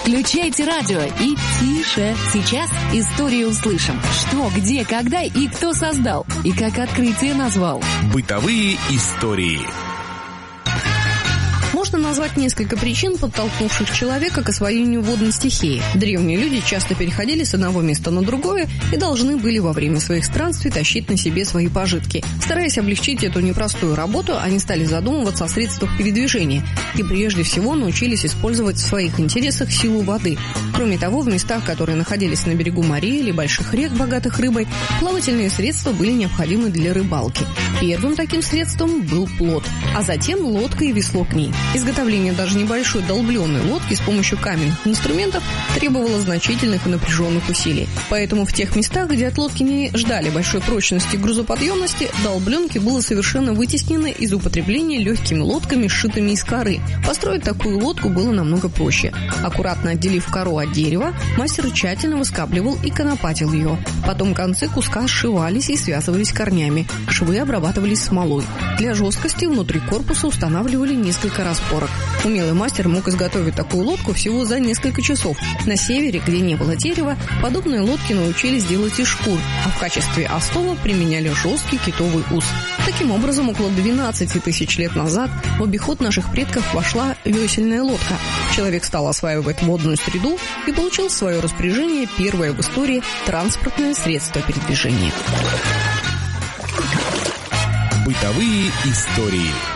Включайте радио и тише. Сейчас историю услышим. Что, где, когда и кто создал. И как открытие назвал. Бытовые истории. Можно назвать несколько причин, подтолкнувших человека к освоению водной стихии. Древние люди часто переходили с одного места на другое и должны были во время своих странствий тащить на себе свои пожитки. Стараясь облегчить эту непростую работу, они стали задумываться о средствах передвижения и прежде всего научились использовать в своих интересах силу воды. Кроме того, в местах, которые находились на берегу морей или больших рек, богатых рыбой, плавательные средства были необходимы для рыбалки. Первым таким средством был плот, а затем лодка и весло к ней. Изготовление даже небольшой долбленной лодки с помощью каменных инструментов требовало значительных и напряженных усилий. Поэтому в тех местах, где от лодки не ждали большой прочности и грузоподъемности, долбленки было совершенно вытеснено из употребления легкими лодками, сшитыми из коры. Построить такую лодку было намного проще. Аккуратно отделив кору от дерева, мастер тщательно выскабливал и конопатил ее. Потом концы куска сшивались и связывались корнями. Швы обрабатывались смолой. Для жесткости внутри корпуса устанавливали несколько распорок. Умелый мастер мог изготовить такую лодку всего за несколько часов. На севере, где не было дерева, подобные лодки научились делать из шкур, а в качестве основы применяли жесткий китовый ус. Таким образом, около 12 тысяч лет назад в обиход наших предков вошла весельная лодка. Человек стал осваивать водную среду и получил в свое распоряжение первое в истории транспортное средство передвижения. Бытовые истории.